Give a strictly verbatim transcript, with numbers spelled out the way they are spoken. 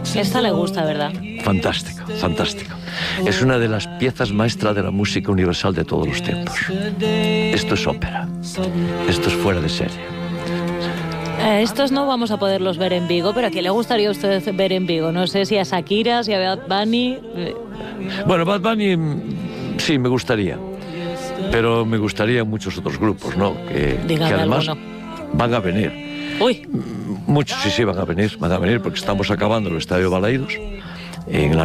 Esta le gusta, ¿verdad? Fantástico, fantástico. Es una de las piezas maestras de la música universal de todos los tiempos. Esto es ópera. Esto es fuera de serie. Eh, estos no vamos a poderlos ver en Vigo, pero ¿a quién le gustaría a usted ver en Vigo? No sé si a Shakira, si a Bad Bunny. Bueno, Bad Bunny sí me gustaría, pero me gustaría muchos otros grupos, ¿no? Que, que además alguno. Van a venir. Uy. Muchos sí, sí van a venir, van a venir porque estamos acabando el Estadio Balaidos en la